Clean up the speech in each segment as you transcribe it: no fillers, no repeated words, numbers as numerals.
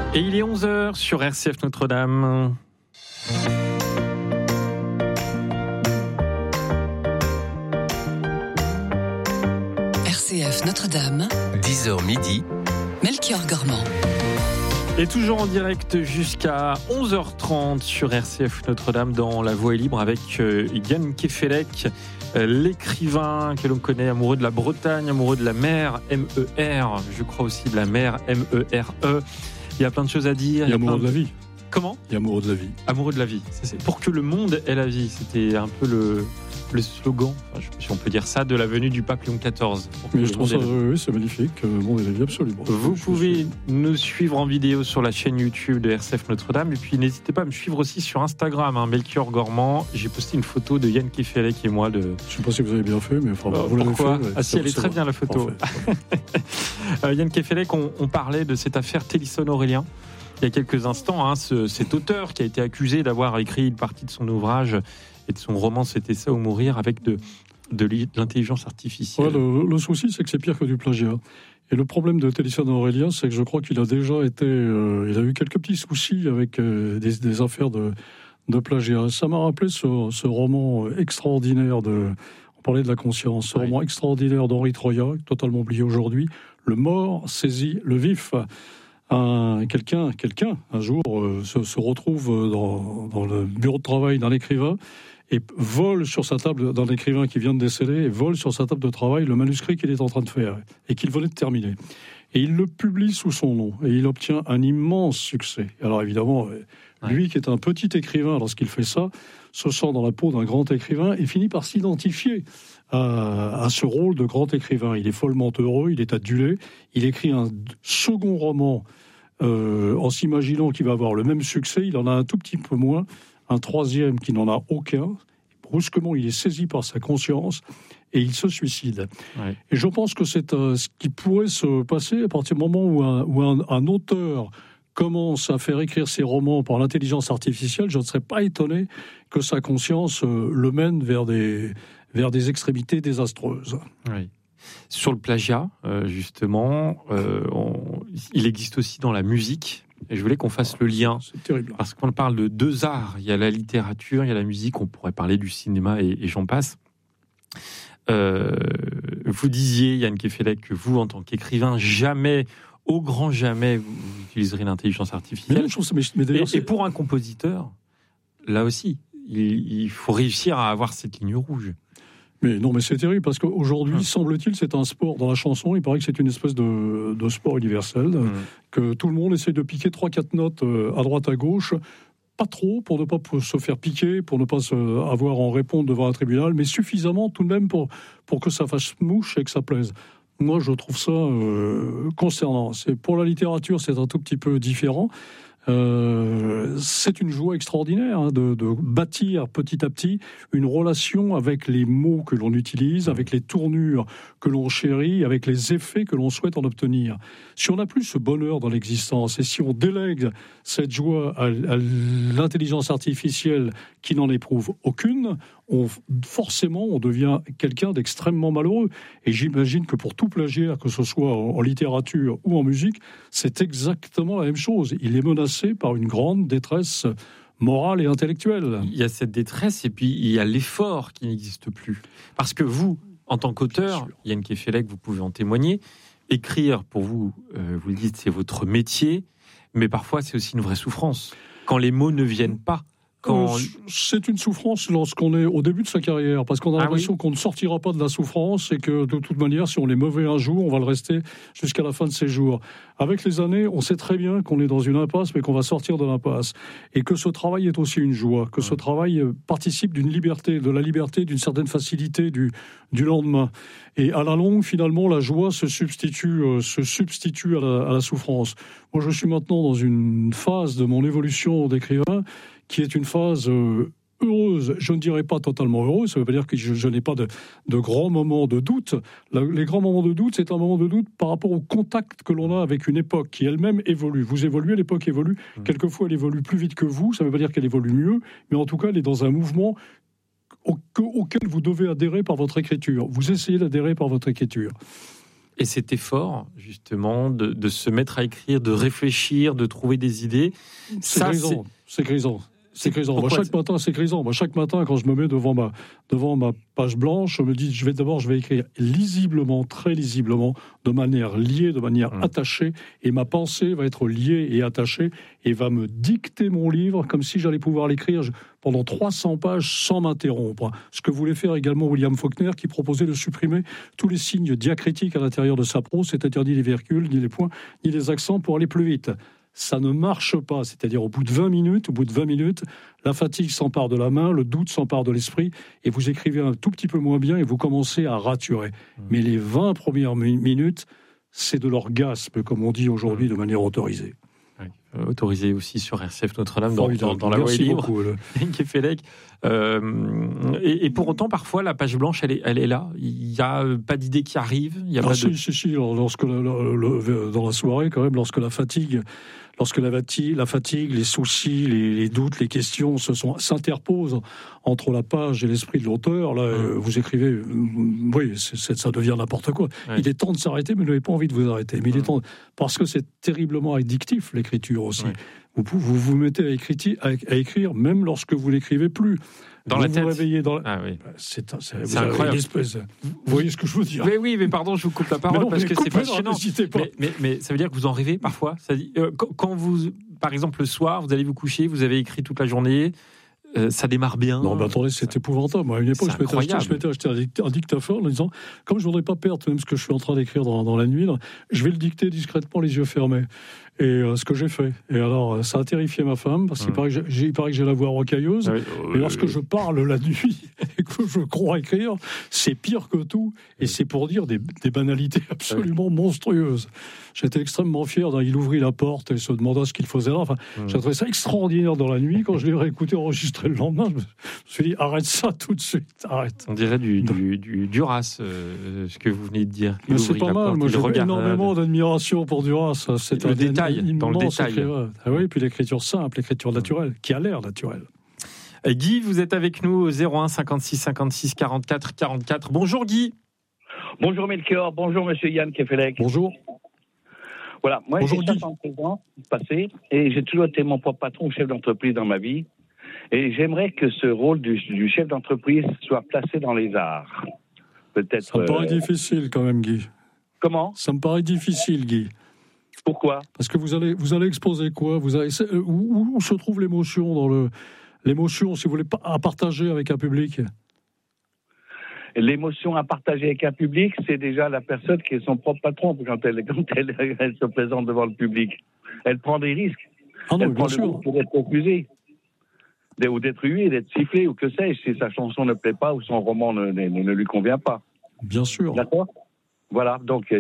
Et il est 11h sur RCF Notre-Dame. RCF Notre-Dame, 10h midi, Melchior Gormand. Et toujours en direct jusqu'à 11h30 sur RCF Notre-Dame dans La Voix est libre avec Yann Kefelec, l'écrivain que l'on connaît, amoureux de la Bretagne, amoureux de la mer, M-E-R, je crois aussi de la mer, M-E-R-E. Il y a plein de choses à dire. Il y a amoureux de la vie. Comment ? Il y a amoureux de la vie. Amoureux de la vie. C'est pour que le monde ait la vie. C'était un peu le slogan, si on peut dire ça, de la venue du pape Léon XIV. Mais je trouve ça, oui, c'est magnifique. Le monde est la vie, absolument. Vous pouvez nous suivre en vidéo sur la chaîne YouTube de RCF Notre-Dame. Et puis n'hésitez pas à me suivre aussi sur Instagram, Melchior Gormand. J'ai posté une photo de Yann Kefelec et moi. Je ne sais pas si vous avez bien fait, mais enfin, vous l'avez fait. Ouais, ah si, elle est très bien la photo. Yann Kefelec, on parlait de cette affaire Télisson-Aurélien. Il y a quelques instants, cet auteur qui a été accusé d'avoir écrit une partie de son ouvrage et de son roman C'était ça ou mourir avec de l'intelligence artificielle. Ouais, le souci, c'est que c'est pire que du plagiat. Et le problème de Télisson-Aurélien, c'est que je crois qu'il a déjà été... il a eu quelques petits soucis avec des affaires de plagiat. Ça m'a rappelé ce roman extraordinaire on parlait de la conscience, ce roman extraordinaire d'Henri Troyat, totalement oublié aujourd'hui, Le mort saisit le vif. Quelqu'un, un jour, se retrouve dans le bureau de travail d'un écrivain et vole sur sa table, d'un écrivain qui vient de décéder, et vole sur sa table de travail le manuscrit qu'il est en train de faire et qu'il venait de terminer. Et il le publie sous son nom et il obtient un immense succès. Alors évidemment, lui qui est un petit écrivain, lorsqu'il fait ça, se sent dans la peau d'un grand écrivain et finit par s'identifier à ce rôle de grand écrivain. Il est follement heureux, il est adulé, il écrit un second roman en s'imaginant qu'il va avoir le même succès, il en a un tout petit peu moins, un troisième qui n'en a aucun. Brusquement, il est saisi par sa conscience et il se suicide. Ouais. Et je pense que c'est ce qui pourrait se passer à partir du moment où un auteur commence à faire écrire ses romans par l'intelligence artificielle. Je ne serais pas étonné que sa conscience le mène vers des extrémités désastreuses. Oui. Sur le plagiat, justement, il existe aussi dans la musique. Et je voulais qu'on fasse le lien. C'est terrible. Parce qu'on parle de deux arts. Il y a la littérature, il y a la musique. On pourrait parler du cinéma et j'en passe. Vous disiez, Yann Kefelec, que vous, en tant qu'écrivain, jamais, au grand jamais, vous utiliserez l'intelligence artificielle. Et pour un compositeur, là aussi, il faut réussir à avoir cette ligne rouge. Mais non, mais c'est terrible parce qu'aujourd'hui, semble-t-il, c'est un sport. Dans la chanson, il paraît que c'est une espèce de sport universel, que tout le monde essaie de piquer 3-4 notes à droite, à gauche. Pas trop pour ne pas se faire piquer, pour ne pas avoir à en répondre devant un tribunal, mais suffisamment tout de même pour que ça fasse mouche et que ça plaise. Moi, je trouve ça concernant. Pour la littérature, c'est un tout petit peu différent. C'est une joie extraordinaire de bâtir petit à petit une relation avec les mots que l'on utilise, avec les tournures que l'on chérit, avec les effets que l'on souhaite en obtenir. Si on n'a plus ce bonheur dans l'existence et si on délègue cette joie à l'intelligence artificielle qui n'en éprouve aucune, forcément on devient quelqu'un d'extrêmement malheureux. Et j'imagine que pour tout plagiat, que ce soit en littérature ou en musique, c'est exactement la même chose. Il est menacé par une grande détresse morale et intellectuelle. Il y a cette détresse et puis il y a l'effort qui n'existe plus. Parce que vous, en tant qu'auteur, Yann Kefelec, vous pouvez en témoigner, écrire pour vous, vous le dites, c'est votre métier, mais parfois c'est aussi une vraie souffrance. Quand les mots ne viennent pas. C'est une souffrance lorsqu'on est au début de sa carrière, parce qu'on a l'impression qu'on ne sortira pas de la souffrance et que de toute manière, si on est mauvais un jour, on va le rester jusqu'à la fin de ses jours. Avec les années, on sait très bien qu'on est dans une impasse, mais qu'on va sortir de l'impasse. Et que ce travail est aussi une joie, que ce travail participe d'une liberté, de la liberté, d'une certaine facilité du lendemain. Et à la longue, finalement, la joie se substitue à la souffrance. Moi, je suis maintenant dans une phase de mon évolution d'écrivain qui est une phase heureuse. Je ne dirais pas totalement heureuse, ça ne veut pas dire que je n'ai pas de grands moments de doute. Les grands moments de doute, c'est un moment de doute par rapport au contact que l'on a avec une époque qui elle-même évolue. Vous évoluez, l'époque évolue. Quelquefois, elle évolue plus vite que vous, ça ne veut pas dire qu'elle évolue mieux, mais en tout cas, elle est dans un mouvement auquel vous devez adhérer par votre écriture. Vous essayez d'adhérer par votre écriture. et cet effort, justement, de se mettre à écrire, de réfléchir, de trouver des idées. C'est grisant. C'est grisant. C'est grisant. Chaque matin, c'est grisant. Chaque matin, quand je me mets devant ma page blanche, je me dis, je vais écrire lisiblement, très lisiblement, de manière liée, de manière attachée, et ma pensée va être liée et attachée, et va me dicter mon livre comme si j'allais pouvoir l'écrire pendant 300 pages sans m'interrompre. Ce que voulait faire également William Faulkner, qui proposait de supprimer tous les signes diacritiques à l'intérieur de sa prose, c'est-à-dire ni les virgules, ni les points, ni les accents, pour aller plus vite. Ça ne marche pas, c'est-à-dire au bout de 20 minutes, la fatigue s'empare de la main, le doute s'empare de l'esprit, et vous écrivez un tout petit peu moins bien et vous commencez à raturer. Mais les 20 premières minutes, c'est de l'orgasme, comme on dit aujourd'hui de manière autorisée. Autorisé aussi sur RCF Notre-Dame dans la voie libre. Kefelec. Et pour autant, parfois, la page blanche, elle est là. Il n'y a pas d'idée qui arrive. Il y a pas de... Si. Lorsque dans la soirée, quand même, lorsque la fatigue, les soucis, les doutes, les questions s'interposent entre la page et l'esprit de l'auteur, là, vous écrivez, ça devient n'importe quoi. Ouais. Il est temps de s'arrêter, mais vous n'avez pas envie de vous arrêter. Mais il est temps, parce que c'est terriblement addictif, l'écriture aussi. Ouais. Vous mettez à écrire, même lorsque vous n'écrivez plus. Dans la tête. Vous réveillez dans la... Ah oui. C'est incroyable. Vous voyez ce que je veux dire? Oui, mais pardon, je vous coupe la parole parce que c'est passionnant. Mais ça veut dire que vous en rêvez parfois. Quand vous, par exemple, le soir, vous allez vous coucher, vous avez écrit toute la journée. Ça démarre bien. Non, mais attendez, c'est épouvantable. Moi, à une époque, je m'étais acheté un dictaphone en disant, comme je ne voudrais pas perdre même ce que je suis en train d'écrire dans la nuit, je vais le dicter discrètement, les yeux fermés. Et ce que j'ai fait. Et alors, ça a terrifié ma femme, parce qu'il paraît que j'ai la voix rocailleuse. Et lorsque je parle la nuit et que je crois écrire, c'est pire que tout. Et c'est pour dire des banalités absolument monstrueuses. J'étais extrêmement fier. Il ouvrit la porte et se demanda ce qu'il faisait là. Enfin, j'ai trouvé ça extraordinaire dans la nuit. Quand je l'ai réécouté enregistré le lendemain, je me suis dit, arrête ça tout de suite. Arrête. On dirait du Duras, ce que vous venez de dire. Mais c'est pas mal. Moi, j'ai énormément d'admiration pour Duras. C'est un détail. Dans le détail. Ah oui, puis l'écriture simple, l'écriture naturelle, qui a l'air naturelle. Guy, vous êtes avec nous au 01 56 56 44 44. Bonjour Guy. Bonjour Melchior, bonjour Monsieur Yann Kefelec. Bonjour. Voilà, moi j'ai 63 ans passé et j'ai toujours été mon propre patron ou chef d'entreprise dans ma vie. Et j'aimerais que ce rôle du chef d'entreprise soit placé dans les arts. Peut-être. Ça me paraît difficile quand même, Guy. Comment ? Ça me paraît difficile, Guy. Pourquoi ? Parce que vous allez exposer quoi ? Où se trouve l'émotion l'émotion, si vous voulez, à partager avec un public ? L'émotion à partager avec un public, c'est déjà la personne qui est son propre patron quand elle se présente devant le public. Elle prend des risques. Ah non, elle prend le risque d'être refusée, ou d'être huée, d'être sifflée, ou que sais-je, si sa chanson ne plaît pas ou son roman ne lui convient pas. Bien sûr. D'accord ? Voilà, donc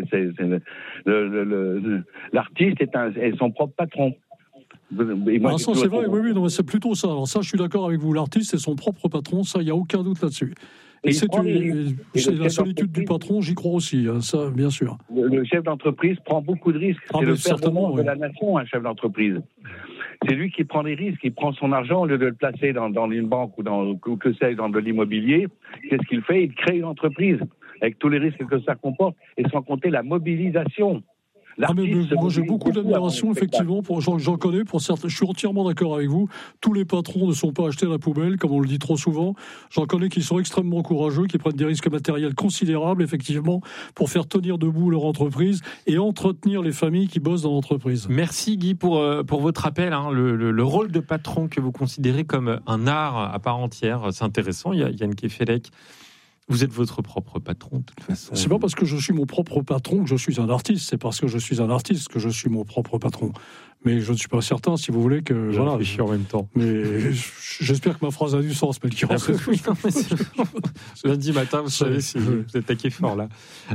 l'artiste est son propre patron. Ça, c'est vrai, oui, non, c'est plutôt ça. Alors ça, je suis d'accord avec vous. L'artiste est son propre patron, ça, il n'y a aucun doute là-dessus. Et c'est la solitude du patron, j'y crois aussi, ça, bien sûr. Le chef d'entreprise prend beaucoup de risques. C'est le père de la nation, un chef d'entreprise. C'est lui qui prend les risques, il prend son argent au lieu de le placer dans une banque ou dans de l'immobilier. Qu'est-ce qu'il fait ? Il crée une entreprise avec tous les risques que ça comporte et sans compter la mobilisation. Moi, j'ai beaucoup d'admiration, effectivement. J'en connais pour certains. Je suis entièrement d'accord avec vous. Tous les patrons ne sont pas achetés à la poubelle, comme on le dit trop souvent. J'en connais qui sont extrêmement courageux, qui prennent des risques matériels considérables, effectivement, pour faire tenir debout leur entreprise et entretenir les familles qui bossent dans l'entreprise. Merci Guy pour votre appel. Le rôle de patron que vous considérez comme un art à part entière, c'est intéressant. Il y a Yann Kefelec. Vous êtes votre propre patron, de toute façon. C'est pas parce que je suis mon propre patron que je suis un artiste. C'est parce que je suis un artiste que je suis mon propre patron. Mais je ne suis pas certain, si vous voulez, que... Je réfléchis en même temps. Mais j'espère que ma phrase a du sens, Melchior. Lundi matin, vous savez, si vous attaquez fort, là.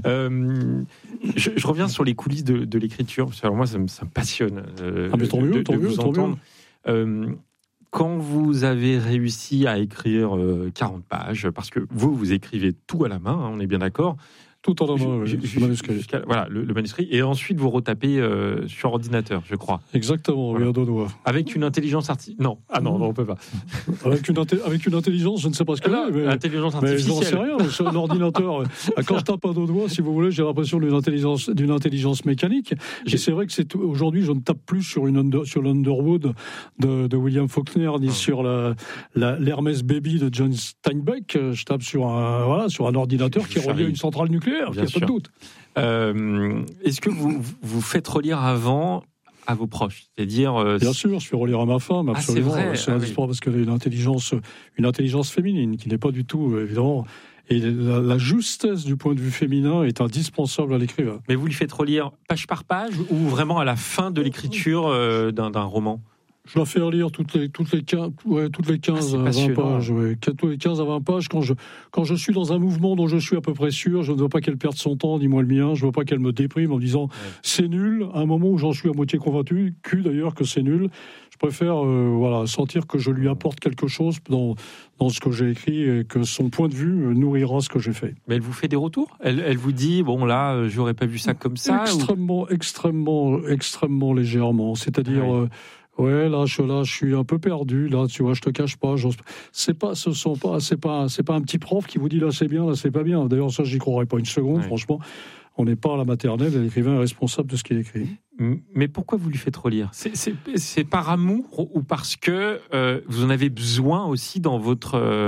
Je reviens sur les coulisses de l'écriture, parce que alors moi, ça me passionne mais tant mieux, de vous entendre. Quand vous avez réussi à écrire 40 pages, parce que vous écrivez tout à la main, on est bien d'accord, Tout en main, voilà, le manuscrit. Et ensuite, vous retapez sur ordinateur, je crois. Exactement, voilà. Oui, à deux doigts. Avec une intelligence artificielle. Non, on ne peut pas. Avec une intelligence, je ne sais pas ce que c'est. Mais intelligence artificielle. Mais j'en sais rien. Sur un ordinateur, quand je tape à deux doigts, si vous voulez, j'ai l'impression d'une intelligence mécanique. Et c'est vrai que aujourd'hui, je ne tape plus sur l'Underwood de William Faulkner, ni sur l'Hermès Baby de John Steinbeck. Je tape sur un ordinateur qui est relié à une centrale nucléaire. Il n'y a pas de doute. Est-ce que vous faites relire avant à vos proches? C'est-à-dire, bien sûr, je fais relire à ma femme, absolument. C'est indispensable parce qu'elle a une intelligence féminine qui n'est pas du tout, évidemment. Et la justesse du point de vue féminin est indispensable à l'écrivain. Mais vous lui faites relire page par page ou vraiment à la fin de l'écriture d'un roman? Je la fais relire toutes les 15 à 20 pages. Ouais. Tous les 15 à 20 pages. Quand je suis dans un mouvement dont je suis à peu près sûr, je ne veux pas qu'elle perde son temps, ni moi le mien. Je ne veux pas qu'elle me déprime en me disant c'est nul. À un moment où j'en suis à moitié convaincu d'ailleurs que c'est nul, je préfère sentir que je lui apporte quelque chose dans ce que j'ai écrit et que son point de vue nourrira ce que j'ai fait. Mais elle vous fait des retours? Elle vous dit, bon là, j'aurais pas vu ça comme ça? Extrêmement légèrement. C'est-à-dire... Ouais, là, je suis un peu perdu. Là, tu vois, je te cache pas. C'est pas un petit prof qui vous dit là c'est bien, là c'est pas bien. D'ailleurs, ça, j'y croirais pas une seconde. Ouais. Franchement, on n'est pas à la maternelle. L'écrivain est responsable de ce qu'il écrit. Mais pourquoi vous lui faites relire? C'est par amour ou parce que vous en avez besoin aussi dans votre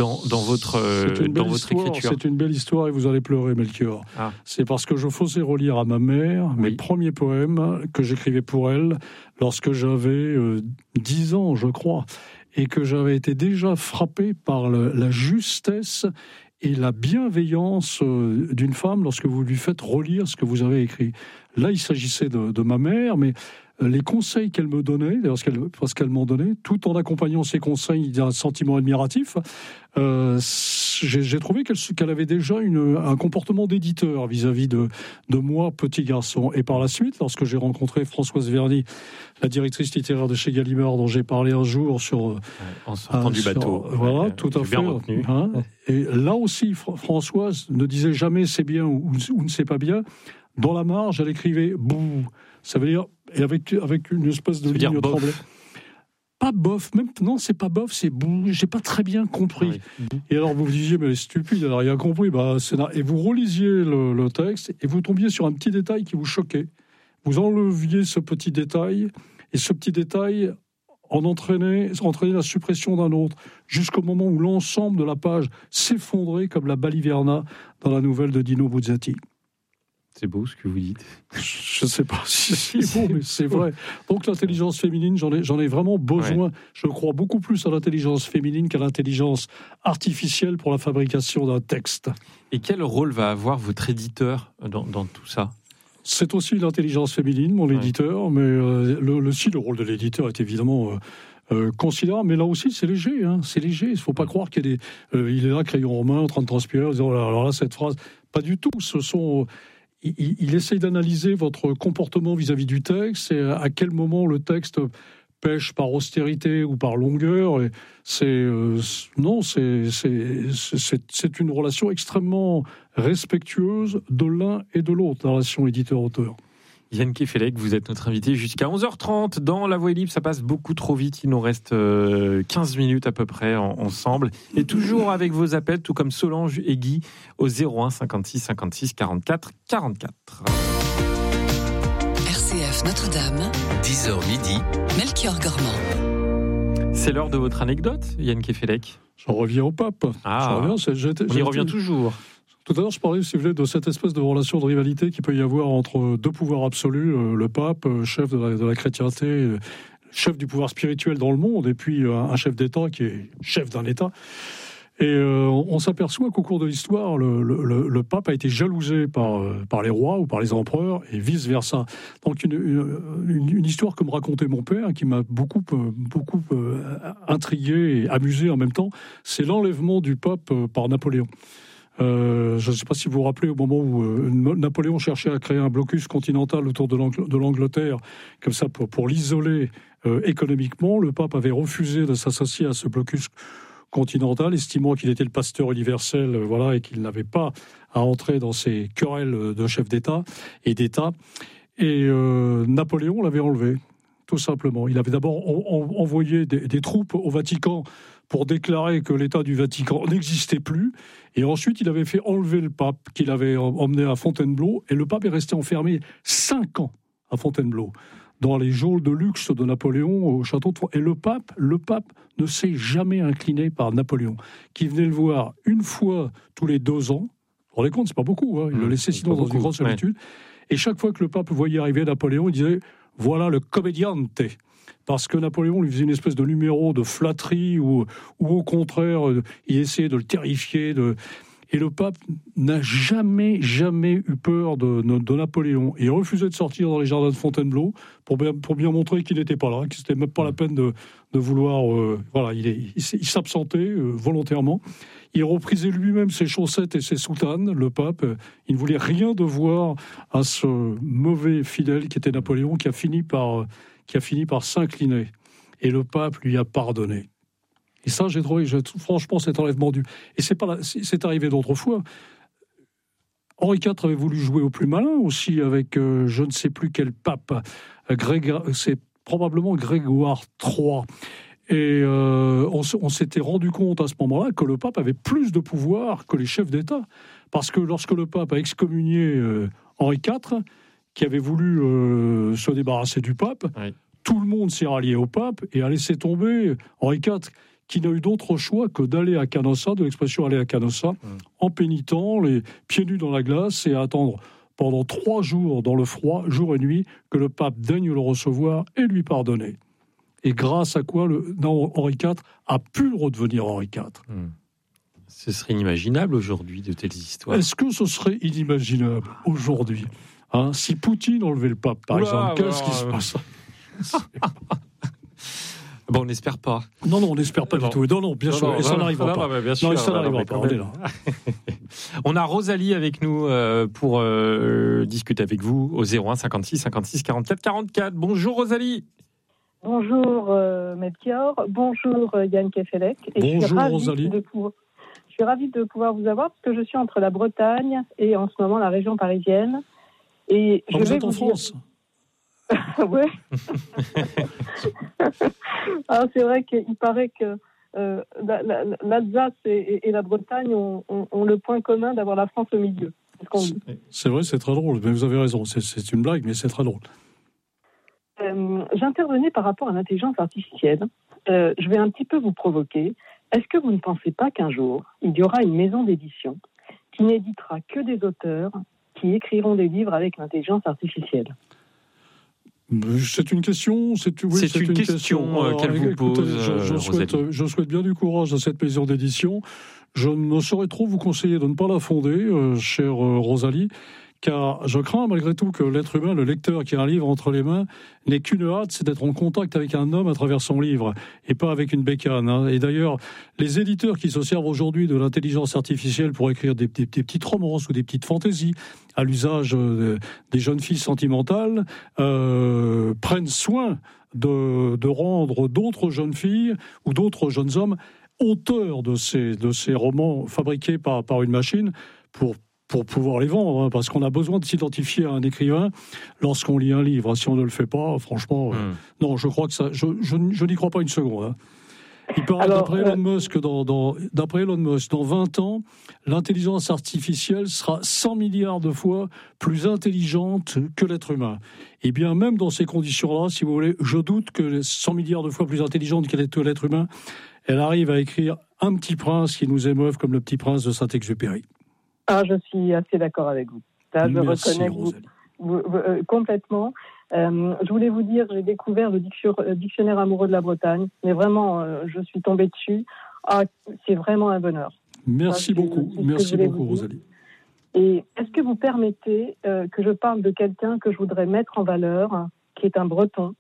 écriture? C'est une belle histoire et vous allez pleurer, Melchior. C'est parce que je faisais relire à ma mère mes premiers poèmes que j'écrivais pour elle lorsque j'avais 10 ans, je crois, et que j'avais été déjà frappé par la justesse et la bienveillance d'une femme lorsque vous lui faites relire ce que vous avez écrit. Là, il s'agissait de ma mère, mais les conseils qu'elle me donnait, parce qu'elle m'en donnait, tout en accompagnant ces conseils d'un sentiment admiratif, j'ai trouvé qu'elle avait déjà un comportement d'éditeur vis-à-vis de moi, petit garçon. Et par la suite, lorsque j'ai rencontré Françoise Verny, la directrice littéraire de chez Gallimard, dont j'ai parlé un jour en sortant du bateau. Voilà, tout à fait. Bien retenu. Et là aussi, Françoise ne disait jamais c'est bien ou ne c'est pas bien. Dans la marge, elle écrivait « bouh ». Ça veut dire, et avec une espèce de ligne tremblée. Pas bof, même non, c'est pas bof, c'est bouh. J'ai pas très bien compris. Oui. Et alors vous vous disiez, mais elle est stupide, elle n'a rien compris. Et vous relisiez le texte et vous tombiez sur un petit détail qui vous choquait. Vous enleviez ce petit détail, et ce petit détail entraînait la suppression d'un autre, jusqu'au moment où l'ensemble de la page s'effondrait comme la baliverna dans la nouvelle de Dino Buzzati. C'est beau ce que vous dites. Je ne sais pas si c'est beau, mais c'est vrai. Donc l'intelligence féminine, j'en ai vraiment besoin. Ouais. Je crois beaucoup plus à l'intelligence féminine qu'à l'intelligence artificielle pour la fabrication d'un texte. Et quel rôle va avoir votre éditeur dans tout ça ? C'est aussi l'intelligence féminine, mon éditeur, mais le rôle de l'éditeur est évidemment... considérable, mais là aussi c'est léger, c'est léger. Il ne faut pas croire qu'il est là, crayon en main, en train de transpirer, en disant alors là cette phrase, pas du tout. Il essaye d'analyser votre comportement vis-à-vis du texte et à quel moment le texte pêche par austérité ou par longueur. Et c'est une relation extrêmement respectueuse de l'un et de l'autre, la relation éditeur-auteur. Yann Kefelec, vous êtes notre invité jusqu'à 11h30 dans La Voix est libre. Ça passe beaucoup trop vite. Il nous reste 15 minutes à peu près ensemble. Et toujours avec vos appels, tout comme Solange et Guy, au 01 56 56 44 44. RCF Notre-Dame, 10h midi, Melchior Gormand. C'est l'heure de votre anecdote, Yann Kefelec. J'en reviens au pape. On y revient toujours. Tout à l'heure, je parlais, si vous voulez, de cette espèce de relation de rivalité qu'il peut y avoir entre deux pouvoirs absolus, le pape, chef de la chrétienté, chef du pouvoir spirituel dans le monde, et puis un chef d'État qui est chef d'un État. Et on s'aperçoit qu'au cours de l'histoire, le pape a été jalousé par les rois ou par les empereurs, et vice-versa. Donc une histoire que me racontait mon père, qui m'a beaucoup intrigué et amusé en même temps, c'est l'enlèvement du pape par Napoléon. Je ne sais pas si vous vous rappelez, au moment où Napoléon cherchait à créer un blocus continental autour de l'Angleterre, comme ça pour l'isoler économiquement, le pape avait refusé de s'associer à ce blocus continentale, estimant qu'il était le pasteur universel, et qu'il n'avait pas à entrer dans ces querelles de chefs d'État et d'État. Et Napoléon l'avait enlevé, tout simplement. Il avait d'abord envoyé des troupes au Vatican pour déclarer que l'État du Vatican n'existait plus. Et ensuite, il avait fait enlever le pape qu'il avait emmené à Fontainebleau. Et le pape est resté enfermé 5 ans à Fontainebleau, dans les geôles de luxe de Napoléon au château de Fontainebleau. Et le pape ne s'est jamais incliné par Napoléon, qui venait le voir une fois tous les 2 ans. Vous vous rendez compte, c'est pas beaucoup. Il le laissait sinon dans une grande solitude. Ouais. Et chaque fois que le pape voyait arriver Napoléon, il disait « Voilà le commediante ». Parce que Napoléon lui faisait une espèce de numéro de flatterie ou au contraire, il essayait de le terrifier. Et le pape n'a jamais eu peur de Napoléon. Il refusait de sortir dans les jardins de Fontainebleau pour bien montrer qu'il n'était pas là, que c'était même pas la peine de vouloir... il s'absentait volontairement. Il reprisait lui-même ses chaussettes et ses soutanes, le pape. Il ne voulait rien devoir à ce mauvais fidèle qui était Napoléon, qui a fini par s'incliner. Et le pape lui a pardonné. Et ça, j'ai trouvé, franchement, cet enlèvement du... Et c'est arrivé d'autres fois. Henri IV avait voulu jouer au plus malin aussi avec je ne sais plus quel pape. C'est probablement Grégoire III. Et on s'était rendu compte à ce moment-là que le pape avait plus de pouvoir que les chefs d'État. Parce que lorsque le pape a excommunié Henri IV, qui avait voulu se débarrasser du pape, oui. Tout le monde s'est rallié au pape et a laissé tomber Henri IV, qui n'a eu d'autre choix que d'aller à Canossa, de l'expression aller à Canossa, en pénitent, les pieds nus dans la glace, et attendre pendant 3 jours dans le froid, jour et nuit, que le pape daigne le recevoir et lui pardonner. Et grâce à quoi Henri IV a pu redevenir Henri IV. Ce serait inimaginable aujourd'hui de telles histoires. Est-ce que ce serait inimaginable aujourd'hui si Poutine enlevait le pape, par exemple, qu'est-ce qui se passe? Bon, on n'espère pas. Non, on n'espère pas du tout. Non, bien sûr. Et ça n'arrivera pas. Bien sûr, ça n'arrivera pas. On est là. On a Rosalie avec nous pour discuter avec vous au 01 56 56 44 44. Bonjour Rosalie. Bonjour Melchior. Bonjour Yann Kefelec. Bonjour Rosalie. Je suis ravie de pouvoir vous avoir parce que je suis entre la Bretagne et en ce moment la région parisienne. Et vous êtes en France? Oui. Alors, c'est vrai qu'il paraît que l'Alsace et la Bretagne ont le point commun d'avoir la France au milieu. C'est vrai, c'est très drôle. Mais vous avez raison, c'est une blague, mais c'est très drôle. J'intervenais par rapport à l'intelligence artificielle. Je vais un petit peu vous provoquer. Est-ce que vous ne pensez pas qu'un jour, il y aura une maison d'édition qui n'éditera que des auteurs qui écriront des livres avec l'intelligence artificielle? C'est une question. C'est une question qu'elle vous pose. Je souhaite bien du courage à cette maison d'édition. Je ne saurais trop vous conseiller de ne pas la fonder, chère Rosalie, car je crains malgré tout que l'être humain, le lecteur qui a un livre entre les mains, n'ait qu'une hâte, c'est d'être en contact avec un homme à travers son livre, et pas avec une bécane. Et d'ailleurs, les éditeurs qui se servent aujourd'hui de l'intelligence artificielle pour écrire des petites romances ou des petites fantaisies à l'usage des jeunes filles sentimentales, prennent soin de rendre d'autres jeunes filles ou d'autres jeunes hommes auteurs de ces romans fabriqués par une machine pour pouvoir les vendre, parce qu'on a besoin de s'identifier à un écrivain lorsqu'on lit un livre. Si on ne le fait pas, franchement, non, je crois que ça, je n'y crois pas une seconde. Il paraît, d'après Elon Musk, dans 20 ans, l'intelligence artificielle sera 100 milliards de fois plus intelligente que l'être humain. Et bien, même dans ces conditions-là, si vous voulez, je doute que 100 milliards de fois plus intelligente que l'être humain, elle arrive à écrire un petit prince qui nous émeuve comme le petit prince de Saint-Exupéry. Je suis assez d'accord avec vous. Là, je reconnais vous, complètement. Je voulais vous dire, j'ai découvert le dictionnaire amoureux de la Bretagne, mais vraiment, je suis tombée dessus. C'est vraiment un bonheur. Merci beaucoup, Rosalie. Et est-ce que vous permettez que je parle de quelqu'un que je voudrais mettre en valeur, qui est un Breton,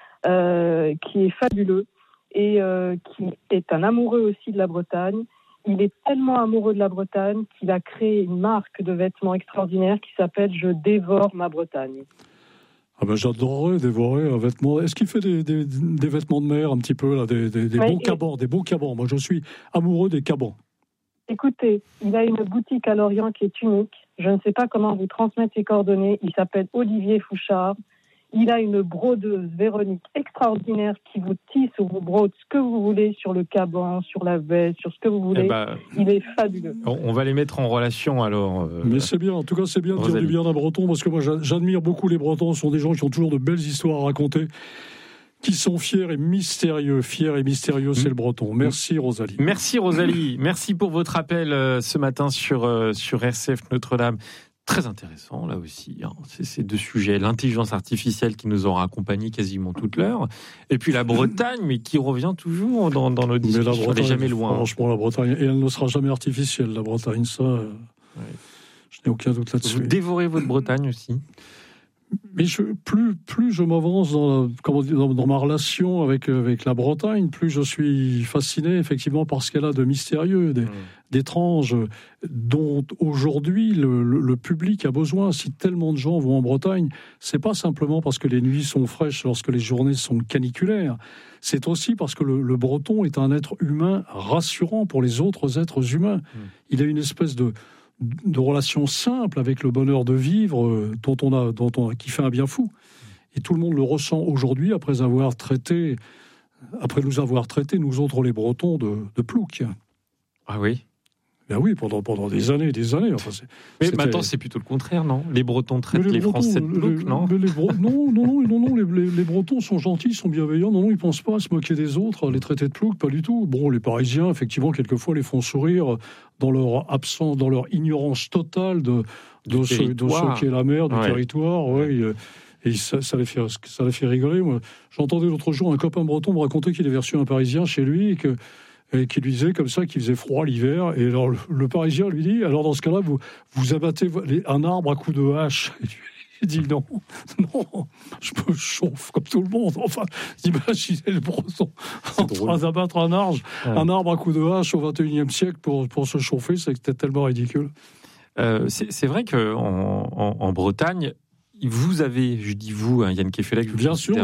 qui est fabuleux et qui est un amoureux aussi de la Bretagne. Il est tellement amoureux de la Bretagne qu'il a créé une marque de vêtements extraordinaire qui s'appelle « Je dévore ma Bretagne ». J'adorerais dévorer un vêtement. Est-ce qu'il fait des vêtements de mer un petit peu, là, des beaux cabans, des beaux cabans? Moi, je suis amoureux des cabans. Écoutez, il a une boutique à Lorient qui est unique. Je ne sais pas comment vous transmettre ses coordonnées. Il s'appelle Olivier Fouchard. Il a une brodeuse, Véronique, extraordinaire qui vous tisse ou vous brode ce que vous voulez sur le caban, sur la veste, sur ce que vous voulez. Il est fabuleux. On va les mettre en relation alors. Mais c'est bien, en tout cas c'est bien de dire du bien d'un Breton, parce que moi j'admire beaucoup les Bretons. Ce sont des gens qui ont toujours de belles histoires à raconter, qui sont fiers et mystérieux. Fiers et mystérieux, c'est le Breton. Merci Rosalie. Merci Rosalie. Merci pour votre appel ce matin sur RCF Notre-Dame. Très intéressant, là aussi, hein. Ces deux sujets, l'intelligence artificielle qui nous aura accompagnés quasiment toute l'heure, et puis la Bretagne, mais qui revient toujours dans nos discussions, elle n'est jamais loin. Franchement, la Bretagne, et elle ne sera jamais artificielle, la Bretagne, ça, je n'ai aucun doute là-dessus. Vous dévorez votre Bretagne aussi? Mais plus je m'avance dans ma relation avec la Bretagne, plus je suis fasciné effectivement par ce qu'elle a de mystérieux, d'étrange, dont aujourd'hui le public a besoin. Si tellement de gens vont en Bretagne, c'est pas simplement parce que les nuits sont fraîches lorsque les journées sont caniculaires, c'est aussi parce que le Breton est un être humain rassurant pour les autres êtres humains. Il a une espèce de relation simple avec le bonheur de vivre qui fait un bien fou. Et tout le monde le ressent aujourd'hui après nous avoir traités, nous autres les Bretons, de ploucs. Ah oui? Ben oui, pendant des années. Enfin, mais maintenant, c'est plutôt le contraire, non? Les Bretons traitent les Français de ploucs, non? Non, les Bretons sont gentils, sont bienveillants. Non, ils ne pensent pas à se moquer des autres, à les traiter de ploucs, pas du tout. Bon, les Parisiens, effectivement, quelquefois, les font sourire dans leur absence, dans leur ignorance totale de ce qu'est la mer, du territoire. Et ça les fait rigoler. Moi, j'entendais l'autre jour un copain breton me raconter qu'il avait reçu un Parisien chez lui et qui lui disait comme ça qu'il faisait froid l'hiver. Et alors le Parisien lui dit, alors dans ce cas-là, vous abattez un arbre à coups de hache. Il dit non, je me chauffe comme tout le monde. Enfin, imaginez le Breton en train d'abattre un arbre à coups de hache au XXIe siècle pour se chauffer, c'était tellement ridicule. C'est vrai qu'en Bretagne, vous avez, je dis vous, Yann Kefelec, bien sûr,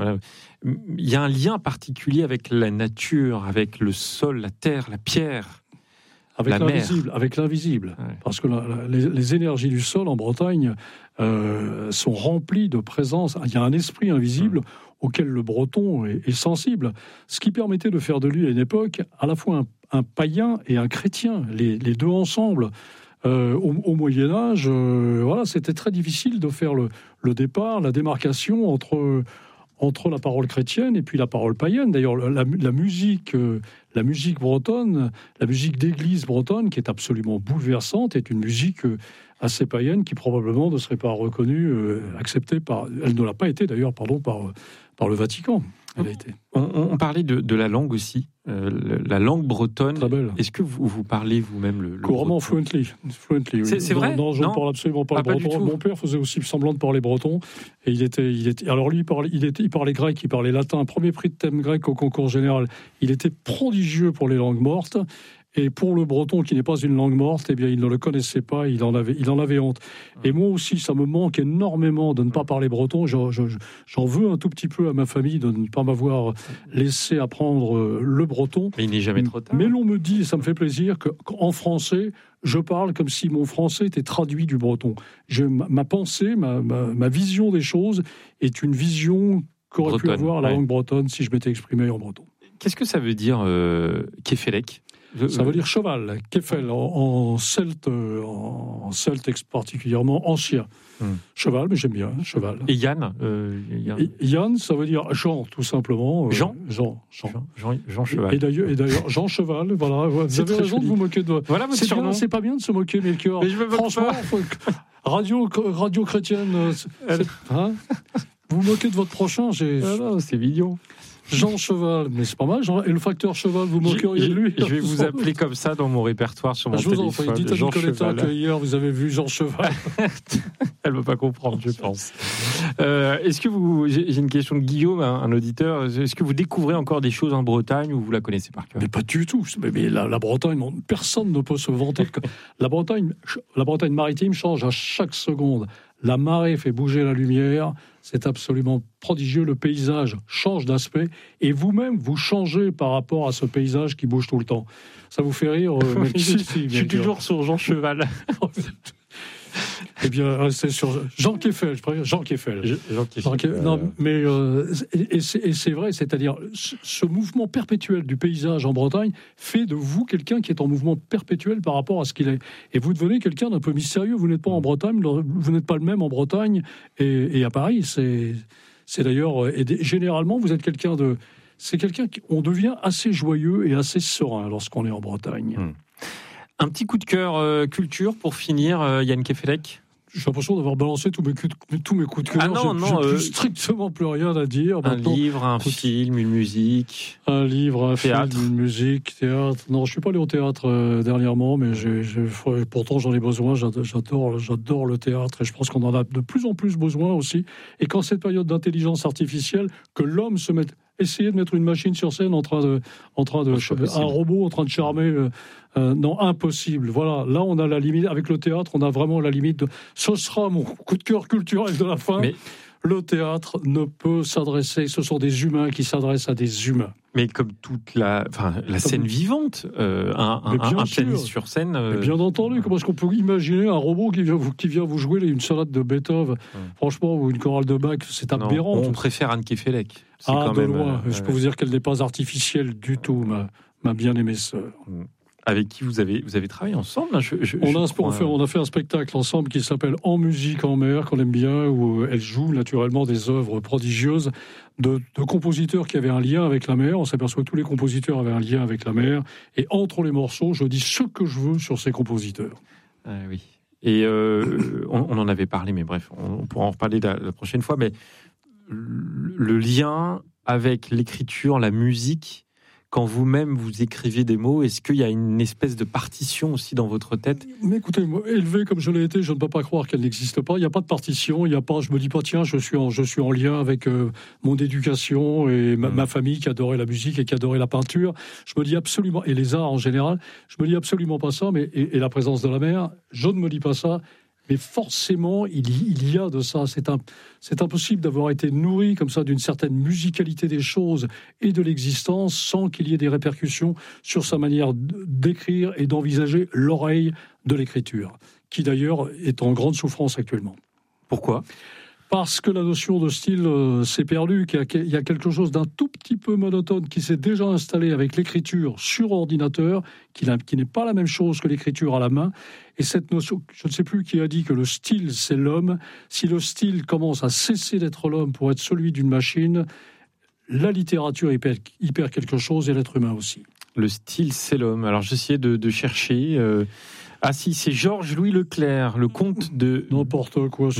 il y a un lien particulier avec la nature, avec le sol, la terre, la pierre, avec l'invisible. Ouais. Parce que les énergies du sol en Bretagne sont remplies de présence. Il y a un esprit invisible auquel le Breton est sensible. Ce qui permettait de faire de lui, à une époque, à la fois un païen et un chrétien, les deux ensemble. Au Moyen-Âge, c'était très difficile de faire le départ, la démarcation entre la parole chrétienne et puis la parole païenne. D'ailleurs, la musique bretonne, la musique d'église bretonne, qui est absolument bouleversante, est une musique assez païenne qui probablement ne serait pas reconnue, acceptée elle ne l'a pas été d'ailleurs, par le Vatican. Elle a été. On parlait de la langue aussi, la langue bretonne. Très belle. Est-ce que vous parlez vous-même le couramment, fluently. Oui. C'est vrai? Non, je ne parle absolument pas le breton. Mon père faisait aussi semblant de parler breton. Et il était. Alors lui, il parlait grec, il parlait latin. Premier prix de thème grec au concours général. Il était prodigieux pour les langues mortes. Et pour le breton, qui n'est pas une langue morte, eh bien, il ne le connaissait pas, il en avait honte. Et moi aussi, ça me manque énormément de ne pas parler breton. J'en veux un tout petit peu à ma famille de ne pas m'avoir laissé apprendre le breton. Mais il n'est jamais trop tard. Mais l'on me dit, et ça me fait plaisir, qu'en français, je parle comme si mon français était traduit du breton. Ma pensée, ma vision des choses est une vision qu'aurait pu avoir la langue bretonne si je m'étais exprimé en breton. Qu'est-ce que ça veut dire, Kefelec ? Ça veut dire cheval, Kefel, en celte particulièrement ancien. Cheval, mais j'aime bien, cheval. Et Yann Yann, ça veut dire Jean, tout simplement. Jean Cheval. Et d'ailleurs, Jean Cheval, voilà. Vous avez raison de vous moquer de... Voilà votre surnom. C'est pas bien de se moquer, Melchior. Franchement, radio chrétienne, vous moquez de votre prochain. Non, c'est mignon. Jean Cheval, mais c'est pas mal. Et le facteur Cheval, vous moqueriez de lui? Je vais vous appeler comme ça dans mon répertoire sur mon téléphone. Je vous en prie, dites à Nicoletta que hier vous avez vu Jean Cheval. Elle ne veut pas comprendre, je pense. Est-ce que j'ai une question de Guillaume, un auditeur. Est-ce que vous découvrez encore des choses en Bretagne ou vous la connaissez par cœur? Mais pas du tout. Mais la Bretagne, personne ne peut se vanter. La Bretagne maritime change à chaque seconde. La marée fait bouger la lumière, c'est absolument prodigieux. Le paysage change d'aspect et vous-même, vous changez par rapport à ce paysage qui bouge tout le temps. Ça vous fait rire Je suis toujours sur Jean Cheval. Eh bien, c'est sur Jean Keffel, je préfère Jean Keffel. Non, mais c'est vrai, c'est-à-dire ce mouvement perpétuel du paysage en Bretagne fait de vous quelqu'un qui est en mouvement perpétuel par rapport à ce qu'il est. Et vous devenez quelqu'un d'un peu mystérieux. Vous n'êtes pas en Bretagne, vous n'êtes pas le même en Bretagne et à Paris. C'est d'ailleurs, et généralement, vous êtes quelqu'un de... C'est quelqu'un on devient assez joyeux et assez serein lorsqu'on est en Bretagne. Un petit coup de cœur culture pour finir, Yann Keffelec. J'ai l'impression d'avoir balancé tous mes coups de cœur. J'ai plus strictement plus rien à dire. Maintenant, livre, un film, une musique. Un livre, un théâtre. Film, une musique, théâtre. Non, je suis pas allé au théâtre dernièrement, mais pourtant j'en ai besoin. J'adore le théâtre et je pense qu'on en a de plus en plus besoin aussi. Et quand cette période d'intelligence artificielle, que l'homme se mette, essayer de mettre une machine sur scène un robot en train de charmer. Non, impossible. Voilà, là on a la limite. Avec le théâtre, on a vraiment la limite. Ce sera mon coup de cœur culturel de la fin. Mais le théâtre ne peut s'adresser. Ce sont des humains qui s'adressent à des humains. Mais comme toute la scène vivante, un pianiste sur scène. Bien entendu. Comment est-ce qu'on peut imaginer un robot qui vient vous jouer une sonate de Beethoven, franchement, ou une chorale de Bach, c'est aberrant. On préfère Anne Keffelec. De loin. Je peux vous dire qu'elle n'est pas artificielle du tout, ma bien-aimée sœur. Avec qui vous avez travaillé ensemble on a fait un spectacle ensemble qui s'appelle En musique en mer, qu'on aime bien, où elle joue naturellement des œuvres prodigieuses de compositeurs qui avaient un lien avec la mer. On s'aperçoit que tous les compositeurs avaient un lien avec la mer. Et entre les morceaux, je dis ce que je veux sur ces compositeurs. Oui. Et on en avait parlé, mais bref, on pourra en reparler la prochaine fois. Mais le lien avec l'écriture, la musique... Quand vous-même vous écrivez des mots, est-ce qu'il y a une espèce de partition aussi dans votre tête ? Mais écoutez, élevé comme je l'ai été, je ne peux pas croire qu'elle n'existe pas. Il n'y a pas de partition. Il y a pas. Je me dis pas tiens, je suis en lien avec mon éducation et ma famille qui adorait la musique et qui adorait la peinture. Je me dis absolument, et les arts en général, je me dis absolument pas ça. Mais et la présence de la mer, je ne me dis pas ça. Mais forcément, il y a de ça. C'est impossible d'avoir été nourri comme ça d'une certaine musicalité des choses et de l'existence sans qu'il y ait des répercussions sur sa manière d'écrire et d'envisager l'oreille de l'écriture, qui d'ailleurs est en grande souffrance actuellement. Pourquoi ? Parce que la notion de style s'est perdue, qu'il y a quelque chose d'un tout petit peu monotone qui s'est déjà installé avec l'écriture sur ordinateur, qui n'est pas la même chose que l'écriture à la main. Et cette notion, je ne sais plus qui a dit que le style, c'est l'homme. Si le style commence à cesser d'être l'homme pour être celui d'une machine, la littérature y perd quelque chose et l'être humain aussi. Le style, c'est l'homme. Alors j'essayais de chercher... Ah si, c'est Georges Louis Leclerc, le comte de... N'importe quoi.